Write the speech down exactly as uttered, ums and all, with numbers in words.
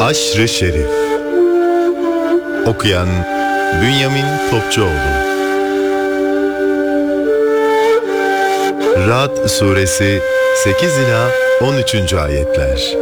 Aşr-ı Şerif. Okuyan Bünyamin Topçuoğlu. Ra'd Suresi sekiz ila on üçüncü ayetler.